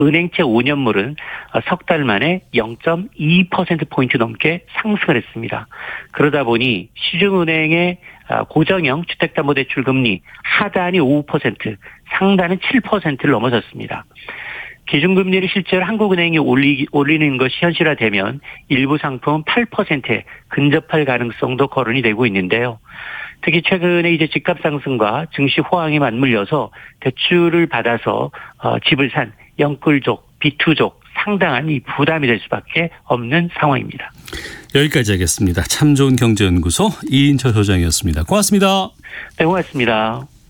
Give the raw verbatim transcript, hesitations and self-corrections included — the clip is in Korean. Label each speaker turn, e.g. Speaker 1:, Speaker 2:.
Speaker 1: 은행채 오 년물은 석 달 만에 영 점 이 퍼센트포인트 넘게 상승을 했습니다. 그러다 보니 시중은행의 고정형 주택담보대출 금리 하단이 오 퍼센트, 상단은 칠 퍼센트를 넘어섰습니다. 기준금리를 실제로 한국은행이 올리, 올리는 것이 현실화되면 일부 상품 팔 퍼센트에 근접할 가능성도 거론이 되고 있는데요. 특히 최근에 이제 집값 상승과 증시 호황이 맞물려서 대출을 받아서 어, 집을 산 영끌족, 비투족 상당한 이 부담이 될 수밖에 없는 상황입니다.
Speaker 2: 여기까지 하겠습니다. 참 좋은 경제연구소 이인철 소장이었습니다. 고맙습니다.
Speaker 1: 네, 고맙습니다.